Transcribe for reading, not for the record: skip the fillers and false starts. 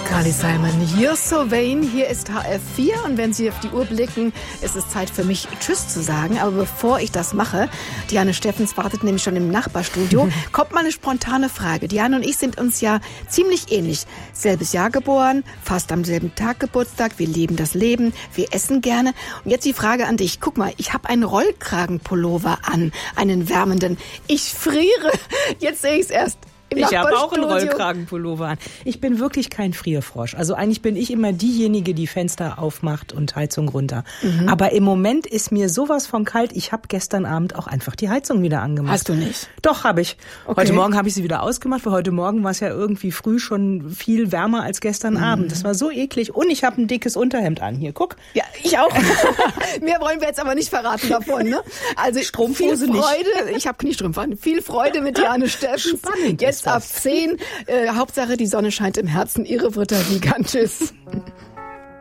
Carly Simon, You're So Vain, hier ist HR4 und wenn Sie auf die Uhr blicken, ist es Zeit für mich Tschüss zu sagen, aber bevor ich das mache, Diane Steffens wartet nämlich schon im Nachbarstudio, kommt mal eine spontane Frage. Diane und ich sind uns ja ziemlich ähnlich, selbes Jahr geboren, fast am selben Tag Geburtstag, wir leben das Leben, wir essen gerne und jetzt die Frage an dich, guck mal, ich habe einen Rollkragenpullover an, einen wärmenden, ich friere, jetzt sehe ich es erst. Ich habe auch einen Rollkragenpullover an. Ich bin wirklich kein Frierfrosch. Also eigentlich bin ich immer diejenige, die Fenster aufmacht und Heizung runter. Mhm. Aber im Moment ist mir sowas von kalt. Ich habe gestern Abend auch einfach die Heizung wieder angemacht. Hast du nicht? Doch, habe ich. Okay. Heute Morgen habe ich sie wieder ausgemacht, weil heute Morgen war es ja irgendwie früh schon viel wärmer als gestern Abend. Das war so eklig. Und ich habe ein dickes Unterhemd an. Hier, guck. Ja, ich auch. Mehr wollen wir jetzt aber nicht verraten davon. Ne? Also Strumpfhose viel Freude. Nicht. Ich habe Kniestrümpfe an. Viel Freude mit Diane Steffens. Spannend. Jetzt ab 10. Hauptsache, die Sonne scheint im Herzen. Ihre Britta Wiegand. Tschüss.